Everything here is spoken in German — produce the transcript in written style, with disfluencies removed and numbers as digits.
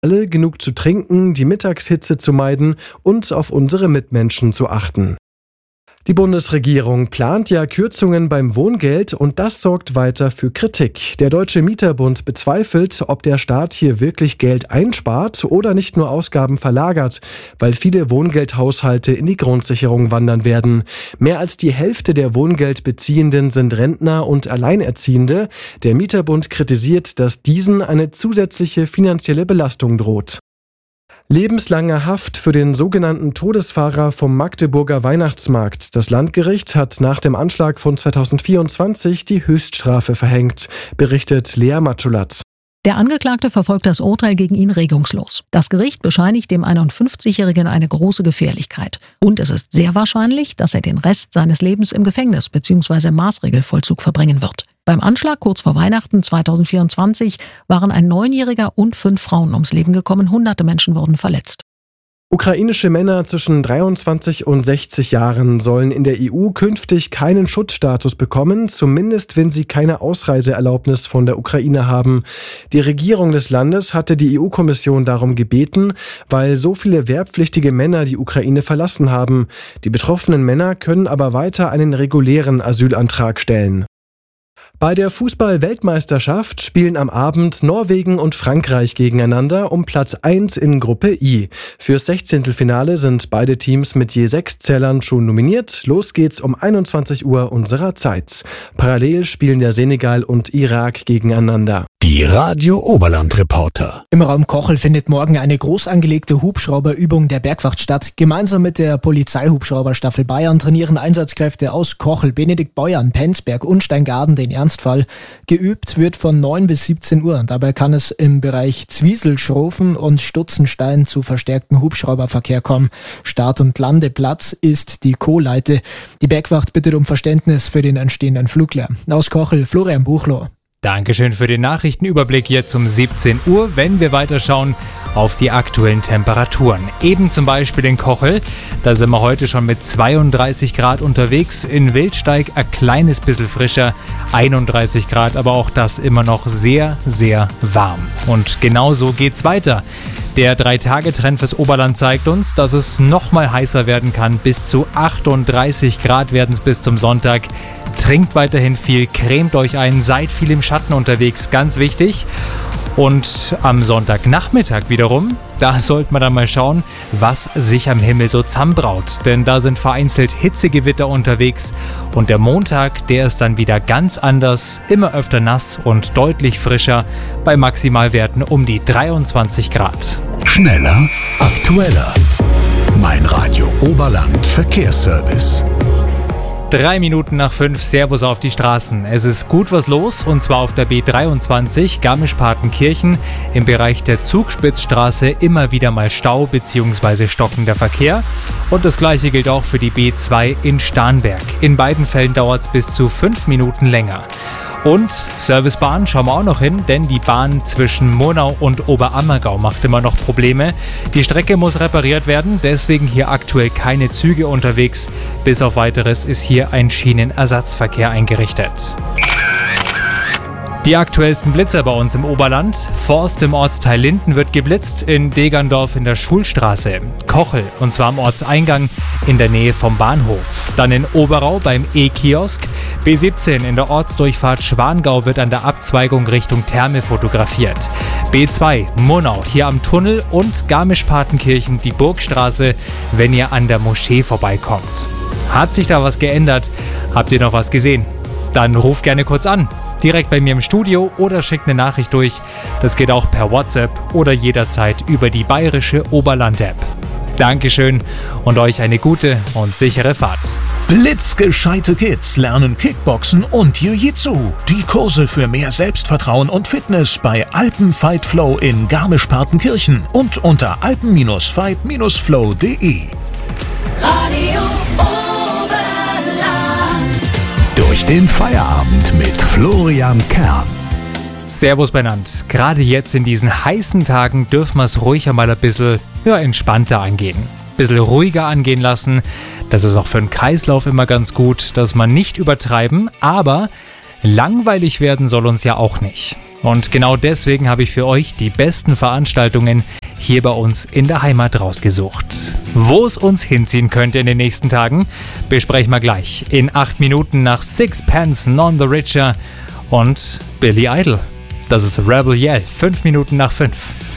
alle genug zu trinken, die Mittagshitze zu meiden und auf unsere Mitmenschen zu achten. Die Bundesregierung plant ja Kürzungen beim Wohngeld und das sorgt weiter für Kritik. Der Deutsche Mieterbund bezweifelt, ob der Staat hier wirklich Geld einspart oder nicht nur Ausgaben verlagert, weil viele Wohngeldhaushalte in die Grundsicherung wandern werden. Mehr als die Hälfte der Wohngeldbeziehenden sind Rentner und Alleinerziehende. Der Mieterbund kritisiert, dass diesen eine zusätzliche finanzielle Belastung droht. Lebenslange Haft für den sogenannten Todesfahrer vom Magdeburger Weihnachtsmarkt. Das Landgericht hat nach dem Anschlag von 2024 die Höchststrafe verhängt, berichtet Lea Matschulat. Der Angeklagte verfolgt das Urteil gegen ihn regungslos. Das Gericht bescheinigt dem 51-Jährigen eine große Gefährlichkeit. Und es ist sehr wahrscheinlich, dass er den Rest seines Lebens im Gefängnis bzw. im Maßregelvollzug verbringen wird. Beim Anschlag kurz vor Weihnachten 2024 waren ein 9-Jähriger und 5 Frauen ums Leben gekommen. Hunderte Menschen wurden verletzt. Ukrainische Männer zwischen 23 und 60 Jahren sollen in der EU künftig keinen Schutzstatus bekommen, zumindest wenn sie keine Ausreiseerlaubnis von der Ukraine haben. Die Regierung des Landes hatte die EU-Kommission darum gebeten, weil so viele wehrpflichtige Männer die Ukraine verlassen haben. Die betroffenen Männer können aber weiter einen regulären Asylantrag stellen. Bei der Fußball-Weltmeisterschaft spielen am Abend Norwegen und Frankreich gegeneinander um Platz 1 in Gruppe I. Fürs 16. sind beide Teams mit je 6 Zählern schon nominiert. Los geht's um 21 Uhr unserer Zeit. Parallel spielen der Senegal und Irak gegeneinander. Die Radio Oberland Reporter. Im Raum Kochel findet morgen eine groß angelegte Hubschrauberübung der Bergwacht statt. Gemeinsam mit der Polizeihubschrauberstaffel Bayern trainieren Einsatzkräfte aus Kochel, Benediktbeuern, Penzberg und Steingaden den Ernstfall. Geübt wird von 9 bis 17 Uhr. Dabei kann es im Bereich Zwieselschrofen und Stutzenstein zu verstärktem Hubschrauberverkehr kommen. Start- und Landeplatz ist die Kohleite. Die Bergwacht bittet um Verständnis für den entstehenden Fluglärm. Aus Kochel, Florian Buchloh. Dankeschön für den Nachrichtenüberblick jetzt um 17 Uhr, wenn wir weiterschauen auf die aktuellen Temperaturen. Eben zum Beispiel in Kochel, da sind wir heute schon mit 32 Grad unterwegs. In Wildsteig ein kleines bisschen frischer, 31 Grad, aber auch das immer noch sehr, sehr warm. Und genau so geht's weiter. Der 3-Tage-Trend fürs Oberland zeigt uns, dass es noch mal heißer werden kann. Bis zu 38 Grad werden es bis zum Sonntag. Trinkt weiterhin viel, cremt euch ein, seid viel im Schatten unterwegs, ganz wichtig. Und am Sonntagnachmittag wiederum, da sollte man dann mal schauen, was sich am Himmel so zusammenbraut. Denn da sind vereinzelt Hitzegewitter unterwegs. Und der Montag, der ist dann wieder ganz anders, immer öfter nass und deutlich frischer, bei Maximalwerten um die 23 Grad. Schneller, aktueller. Mein Radio Oberland Verkehrsservice. 3 Minuten nach 5, Servus auf die Straßen. Es ist gut was los, und zwar auf der B23 Garmisch-Partenkirchen. Im Bereich der Zugspitzstraße immer wieder mal Stau bzw. stockender Verkehr. Und das gleiche gilt auch für die B2 in Starnberg. In beiden Fällen dauert es bis zu 5 Minuten länger. Und Servicebahn schauen wir auch noch hin, denn die Bahn zwischen Murnau und Oberammergau macht immer noch Probleme. Die Strecke muss repariert werden, deswegen hier aktuell keine Züge unterwegs. Bis auf Weiteres ist hier ein Schienenersatzverkehr eingerichtet. Die aktuellsten Blitzer bei uns im Oberland. Forst im Ortsteil Linden wird geblitzt, in Degerndorf in der Schulstraße. Kochel, und zwar am Ortseingang in der Nähe vom Bahnhof. Dann in Oberau beim E-Kiosk. B17 in der Ortsdurchfahrt Schwangau wird an der Abzweigung Richtung Therme fotografiert. B2 Murnau hier am Tunnel und Garmisch-Partenkirchen die Burgstraße, wenn ihr an der Moschee vorbeikommt. Hat sich da was geändert? Habt ihr noch was gesehen? Dann ruft gerne kurz an. Direkt bei mir im Studio oder schickt eine Nachricht durch. Das geht auch per WhatsApp oder jederzeit über die bayerische Oberland-App. Dankeschön und euch eine gute und sichere Fahrt. Blitzgescheite Kids lernen Kickboxen und Jiu-Jitsu. Die Kurse für mehr Selbstvertrauen und Fitness bei Alpen-Fight Flow in Garmisch-Partenkirchen und unter alpen-fight-flow.de. Radio Oberland. Durch den Feierabend mit Florian Kern. Servus benannt. Gerade jetzt in diesen heißen Tagen dürfen wir es ruhig einmal ein bisschen entspannter angehen. Ein bisschen ruhiger angehen lassen. Das ist auch für den Kreislauf immer ganz gut, dass man nicht übertreiben. Aber langweilig werden soll uns ja auch nicht. Und genau deswegen habe ich für euch die besten Veranstaltungen hier bei uns in der Heimat rausgesucht. Wo es uns hinziehen könnte in den nächsten Tagen, besprechen wir gleich in 8 Minuten nach Sixpence None the Richer und Billy Idol. Das ist Rebel Yell, 5 Minuten nach 5.